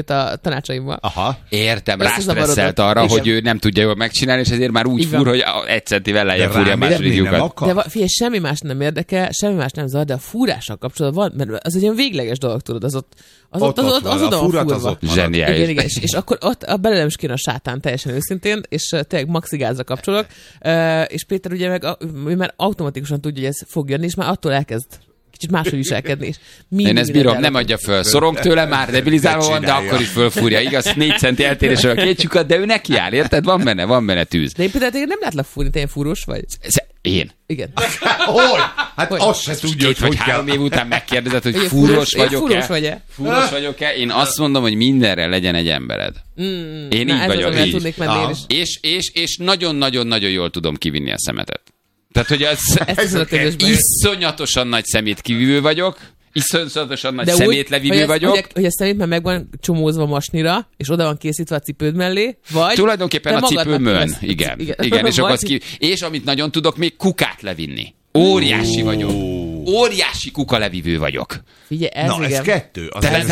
volt a tanácsaimmal. Aha. Értem, rástresszelt arra, igen, hogy ő nem tudja jól megcsinálni, és ezért már úgy fúr, hogy egy centivel lejjebb fúrja a második lyukat. De figyelj, semmi más nem érdekel, semmi más nem zavar, de a fúrással kapcsolatban van, mert az egy olyan végleges dolog, tudod, az ott a fúrat az ott zseniális. Igen, és akkor ott belőlem is kéne a sátán, teljesen őszintén, és tényleg maxi gázra kapcsolok, és Péter ugye meg ő már automatikusan tudja, hogy ez fog jönni, és már attól elkezd kicsit máshogy viselkedni. Én ezt bírom, nem adja föl. Szorong tőle, már debilizálva van, de akkor is fölfúrja. Igaz, 4 centi eltérésre a két lyukat, de ő nekiáll, érted? Van benne tűz. De én például nem látlak fúrni, te ilyen fúrós vagy? Én? Igen. Hogy? Hát azt se tudja, hogy 2 vagy 3 év után megkérdezed, hogy fúrós vagyok-e? Fúrós vagyok-e? Én azt mondom, hogy mindenre legyen egy embered. Én így vagyok. És nagyon-nagyon-nagyon jól tudom kivinni a szemetet. Tehát, hogy iszonyatosan nagy szemétkivívő vagyok, iszonyatosan nagy szemétlevívő vagyok. Hogy a szemét már meg van csomózva masnira, és oda van készítve a cipőd mellé, vagy... Tulajdonképpen a cipőmön, igen. És amit nagyon tudok, még kukát levinni. Óriási vagyok. Óriási kukalevívő vagyok. Figyelj, ez 2. Azért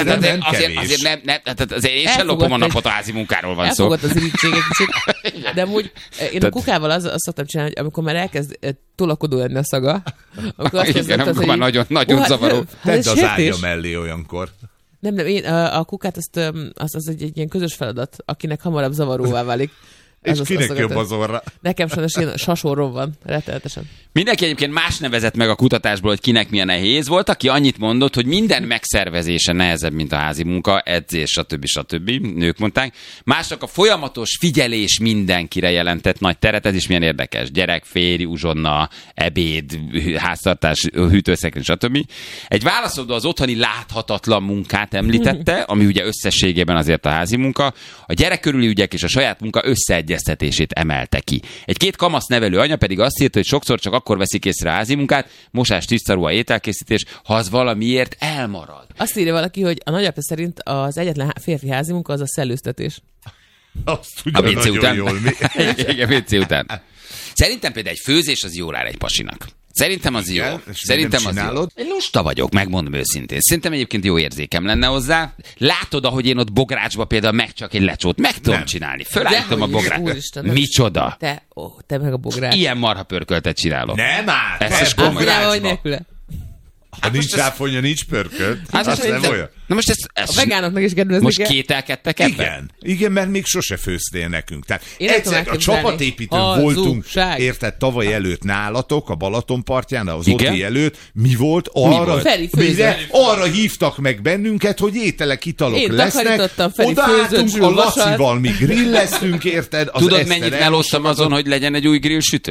én sem lopom a napot, a házi munkáról van szó. Elfogott az irítséget kicsit. De amúgy én a kukával azt szoktam csinálni, hogy amikor már elkezd tolakodó lenni a szaga, akkor azt igen, amikor már nagyon zavaró. Tedd az ágya mellé olyankor. Nem, én a kukát az egy ilyen közös feladat, akinek hamarabb zavaróvá válik. És kinek jobb az orra? Nekem sajnos ilyen sasorrom van, rettenetesen. Mindenki egyébként más nevezett meg a kutatásból, hogy kinek milyen nehéz volt, aki annyit mondott, hogy minden megszervezése nehezebb, mint a házi munka, edzés, stb. Nők mondták. Másnak a folyamatos figyelés mindenkire jelentett nagy teret, ez is milyen érdekes. Gyerek, férj, uzsonna, ebéd, háztartás, hűtőszekrény, stb. Egy válaszadó az otthoni láthatatlan munkát említette, ami ugye összességében azért a házi munka, a gyerek körüli ügyek és a saját munka összeegyeztetését emelte ki. Egy 2 kamasz nevelő anya pedig azt írta, hogy sokszor csak akkor veszik észre a házi munkát, mosás, tiszta ruha, ételkészítés, ha az valamiért elmarad. Azt írja valaki, hogy a nagyapja szerint az egyetlen férfi házi munka az a szellőztetés. Azt tudja a WC után. Jól, igen, WC után. Szerintem például egy főzés az jól áll egy pasinak. Szerintem az jó. Szerintem az jó. Én lusta vagyok, megmondom őszintén. Szerintem egyébként jó érzékem lenne hozzá. Látod, ahogy én ott bográcsba például meg csak egy lecsót meg tudom csinálni. Fölállítom a bográcsot. Micsoda? Te meg a bogrács. Ilyen marha pörköltet csinálok. Nem áll! Ez is komoly. Ha nincs ráfonya, nincs pörkölt. Hát nem olyan. Na most a vegánoknak is kedvezni most kételkedtek ebben? Igen, mert még sose főztél nekünk. Tehát egyszer a csapatépítőn voltunk, érted, tavaly előtt nálatok, a Balaton partján, az Oti előtt. Mi volt? Arra hívtak meg bennünket, hogy ételek, italok lesznek. Odaálltunk a Lacival, mi grilleztünk, érted? Tudod, mennyit melóztam azon, hogy legyen egy új grillsütő?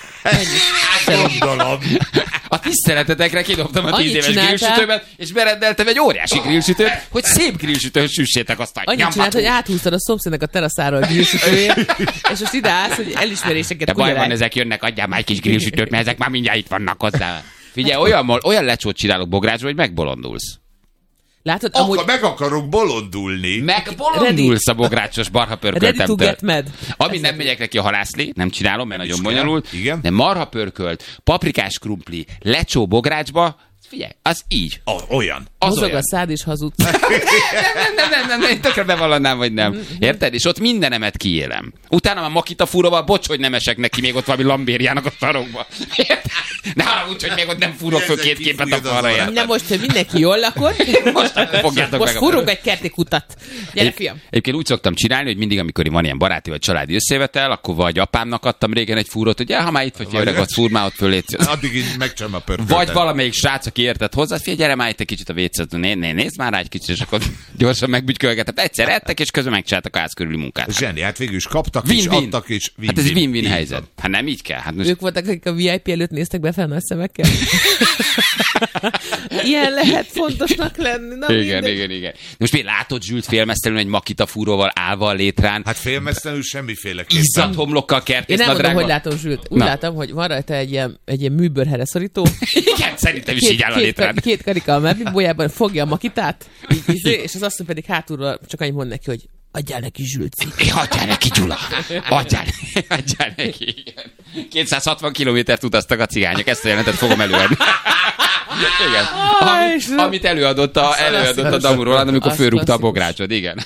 A tiszteletetekre kidobtam a 10 éves grillsütőben, és berendeltem egy óriási grillsütőt, hogy szép grillsütőt süssétek aztán. Annyit csinált, hogy áthúztad a szomszédnek a teraszára a grillsütőjét, és most ide állsz, hogy elismeréseket de baj van, ezek jönnek, adjál már egy kis grillsütőt, mert ezek már mindjárt itt vannak hozzá. Figyelj, olyan lecsót csinálok bográcsba, hogy megbolondulsz. Látod, amúgy... Meg akarok bolondulni. Megbolondulsz a bográcsos barha pörköltemtől. Ami nem megyek neki a halászlé, nem csinálom, mert nagyon bonyolult. De marha pörkölt, paprikás krumpli, lecsó bográcsba, figyelj, az így. Olyan. Mozog a szád és hazudsz. Nem, tökre bevallanám, vagy nem. Érted? És ott mindenemet kiélem. Utána már makita fúróval, bocs, hogy nem esek neki még ott valami lambériának a sarokba. Ne haragudj, hogy még ott nem fúrok föl 2 képet a falra. Na most, hogy mindenki jól lakott, most fúrunk egy kerti kutat. Gyere, fiam. Egyébként úgy szoktam csinálni, hogy mindig, amikor van ilyen baráti vagy családi összejövetel, akkor vagy apámnak adtam régen egy fúrót, hogy ha már itt vagy öreg, ott fúr már ott fölétsz. Addig így megcsinálom a pörköltet. Vagy valamelyik srác, aki értett hozzá, figyelj, gyere már itt egy kicsit a vécet, nézd már rá egy kicsit, és akkor gyorsan megbügykölgetett. Egyszer ettek, és közben megcsináltak a ház körüli munkát. Zseni, hát végül is kaptak, és adtak, és win-win. Hát ez egy win-win helyzet. Hát nem így kell. Hát most... Ők voltak, akik a VIP előtt néztek be fel nagy szemekkel. Ilyen lehet fontosnak lenni. Na, igen. Most még látod Zsült félmeztelenül egy makita fúróval állva a létrán. Hát félmeztelenül semmiféleképpen. Izzat homlokkal kertész nadrágban. Én nem mondom, hogy látom Zsült. Úgy látom, hogy van rajta egy ilyen műbőrhere szorító. Igen, szerintem is így áll a létrán. Két karika a melbimbójában fogja a makitát, és az asszony pedig hátulról csak annyit mond neki, hogy adjál neki, Zsülci. Adjál neki, Gyula. Adjál neki. Igen. 260 kilométert utaztak a cigányok, ezt a jelentet fogom előadni. Igen. Amit előadott a Damu Roland, amikor fölrúgta a bográcsot, igen.